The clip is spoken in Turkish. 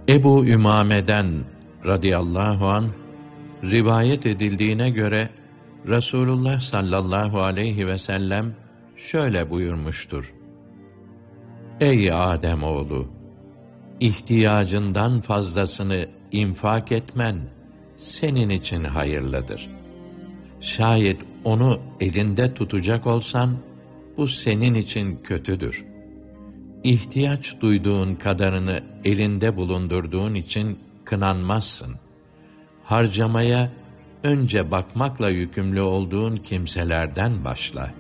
Ebu Ümame'den radıyallahu anh rivayet edildiğine göre Resulullah sallallahu aleyhi ve sellem şöyle buyurmuştur: Ey Ademoğlu! İhtiyacından fazlasını infak etmen senin için hayırlıdır. Şayet onu elinde tutacak olsan, bu senin için kötüdür. İhtiyaç duyduğun kadarını elinde bulundurduğun için kınanmazsın. Harcamaya önce bakmakla yükümlü olduğun kimselerden başla.